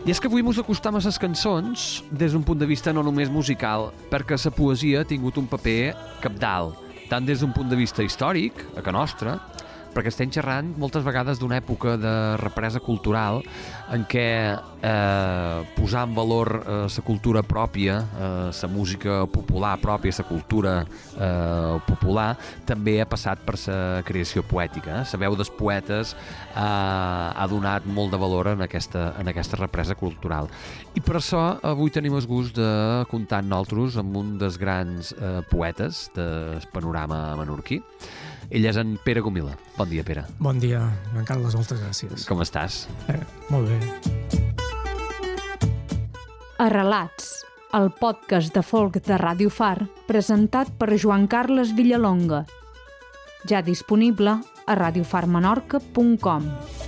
I és que avui mos acostam a les cançons des d'un punt de vista no només musical, perquè la poesia ha tingut un paper cabdal, tant des d'un punt de vista històric, a Can Nostra, perquè estem xerrant moltes vegades d'una època de represa cultural en què posar en valor la cultura pròpia, la música popular pròpia, la cultura popular, també ha passat per la creació poètica. La veu dels poetes ha donat molt de valor en aquesta represa cultural. I per això avui tenim el gust de comptar nosaltres amb un dels grans poetes del panorama menorquí. Ell és en Pere Gomila. Bon dia, Pere. Bon dia, Joan Carles, moltes gràcies. Com estàs? Molt bé. Arrelats, el podcast de folk de Ràdio Far, presentat per Joan Carles Villalonga. Ja disponible a radiofarmenorca.com.